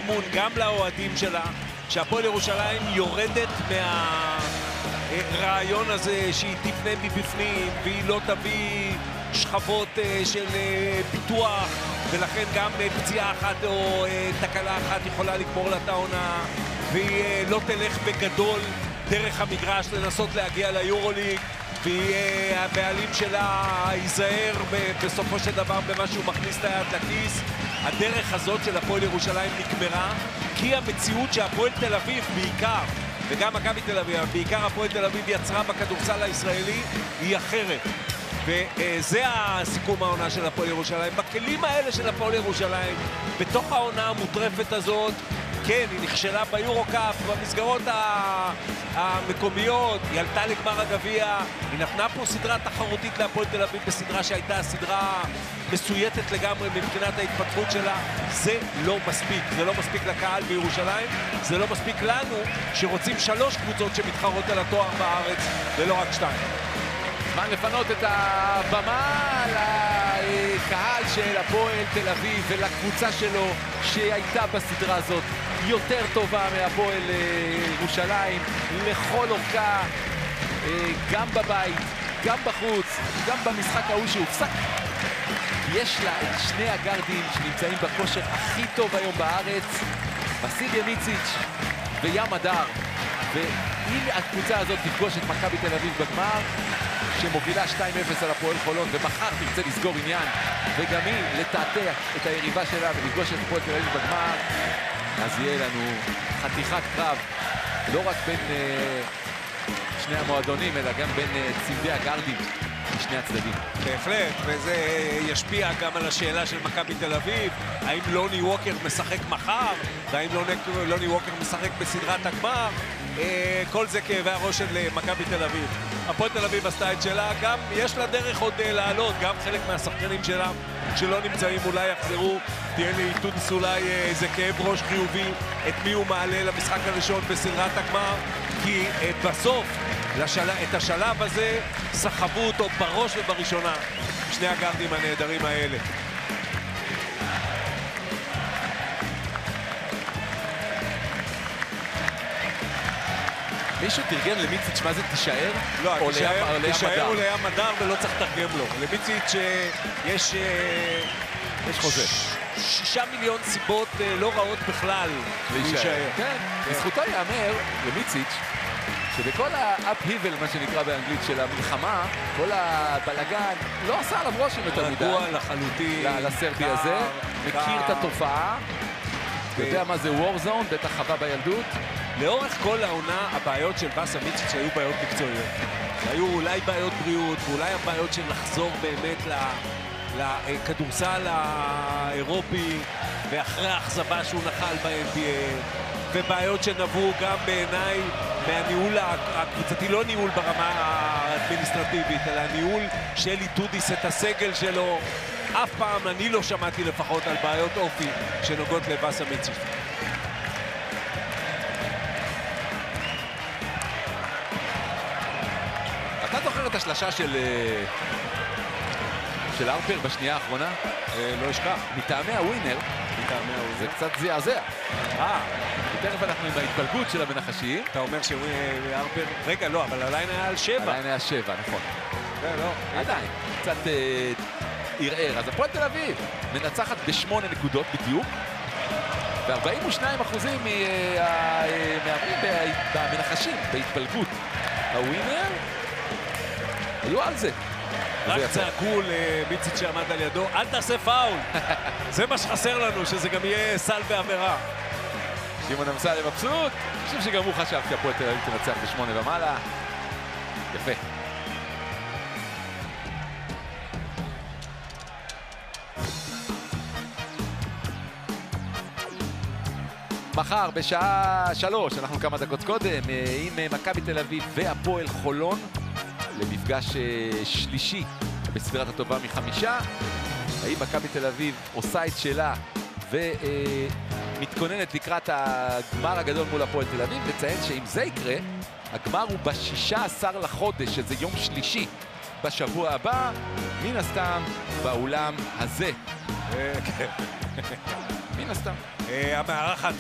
סימון גם לאוהדים שלה, שהפועל ירושלים יורדת מהרעיון הזה שהיא תפנה מבפנים והיא לא תביא שכבות של פיתוח, ולכן גם פציעה אחת או תקלה אחת יכולה לגמור לה את העונה, והיא לא תלך בגדול דרך המגרש לנסות להגיע ליורוליג, והבעלים שלה ייזהר בסופו של דבר במה שהוא מכניס את היד לכיס. הדרך הזאת של הפועל ירושלים נגמרה, כי המציאות שהפועל תל אביב בעיקר, וגם מכבי תל אביב, בעיקר הפועל תל אביב יצרה בכדורסל הישראלי, היא אחרת. וזה הסיכום העונה של הפועל ירושלים. בכלים האלה של הפועל ירושלים, בתוך העונה המוטרפת הזאת, כן, היא נכשלה ביורו-קאפ, במסגרות המקומיות, היא עלתה לגמר הגביע, היא נתנה פה סדרה תחרותית להפועל תל אביב בסדרה שהייתה סדרה מסויטת לגמרי מבחינת ההתפתחות שלה. זה לא מספיק, זה לא מספיק לקהל בירושלים, זה לא מספיק לנו שרוצים 3 קבוצות שמתחרות על התואר בארץ ולא רק 2. זמן לפנות את הבמה לקהל של הפועל תל אביב ולקבוצה שלו שהייתה בסדרה הזאת יותר טובה מהפועל ירושלים לכל אורכה, גם בבית, גם בחוץ, גם במשחק ההוא שהופסק. יש לה את שני הגארדים שנמצאים בכושר הכי טוב היום בארץ, וסיל ימיציץ' וים הדר, ואם הקבוצה הזאת תפגוש את מכבי תל אביב בגמר שמובילה 2-0 על הפועל חולון ומחר תרצה לסגור עניין וגם היא לתעתע את היריבה שלה ולפגוש את הפועל תל אביב בגמר, אז יהיה לנו חתיכת קרב לא רק בין שני המועדונים אלא גם בין צמדי הגארדים משני הצדדים. בהחלט, וזה ישפיע גם על השאלה של מכבי תל אביב, האם לוני ווקר משחק מחר והאם לוני ווקר משחק בסדרת הגמר. כל זה כאבי הראש של מכבי תל אביב. הפועל תל אביב עשתה את שלה, גם יש לה דרך עוד לעלות, גם חלק מהשחקנים שלה שלא נמצאים אולי יחזרו, תהיה לי טודיס אולי איזה כאב ראש חיובי את מי הוא מעלה למשחק הראשון בסדרת הגמר, כי בסוף את השלב הזה סחבו אותו בראש ובראשונה שני הגארדים הנהדרים האלה. מישהו תרגם למיציץ' מה זה תישאר? לא, תישאר הוא לים הדר ולא צריך לתרגם לו. למיציץ' יש חוזה. 6 מיליון סיבות לא רעות בכלל להישאר. כן, בזכותו יאמר למיציץ' שבכל האפ-היבל, מה שנקרא באנגלית, של המלחמה, כל הבלגן, לא עשה עליו רושם יותר מדי. רגוע לחלוטין. לסרבי הזה, מכיר את התופעה, יודע מה זה וורזון, בטח חווה בילדות. לאורך כל העונה, הבעיות של וסה מיציץ' היו בעיות מקצועיות. היו אולי בעיות בריאות, ואולי הבעיות של לחזור באמת לכדורסל האירופי, ואחרי האכזבה שהוא נחל ב-NBA, ובעיות שנבעו גם בעיניי מהניהול הקבוצתי, לא ניהול ברמה האדמיניסטרטיבית, אלא ניהול של טודיס את הסגל שלו. אף פעם אני לא שמעתי לפחות על בעיות אופי שנוגעות לווסה מיציץ'. אתה זוכר את השלשה של ארפר בשנייה האחרונה? לא אשכח. מטעמי הווינר, זה קצת זעזע. תכף אנחנו עם ההתפלגות של המנחשים. אתה אומר שארפר... רגע, לא, אבל הליין היה על 7. הליין היה 7, נכון. לא. עדיין, קצת ערער. אז הפועל תל אביב מנצחת ב8 נקודות בדיוק, ו42% מהמאמרים במנחשים, בהתפלגות הווינר, היו על זה. רק צעקו למיציץ' שעמד על ידו, אל תעשה פאול. זה מה שחסר לנו, שזה גם יהיה סל בעבירה. שמעון אמסלם מבסוט. אני חושב שגם הוא חשב כי הפועל תל אביב תנצח ב8 ומעלה. יפה. מחר בשעה 3, אנחנו כמה דקות קודם, עם מכבי תל אביב והפועל חולון, למפגש שלישי בספירת הטובה מ5. האם מכבי תל אביב עושה את שלה ומתכוננת לקראת הגמר הגדול מול הפועל תל אביב? נציין שאם זה יקרה, הגמר הוא ב16 לחודש, שזה יום שלישי בשבוע הבא, מן הסתם באולם הזה. מן הסתם. המארחת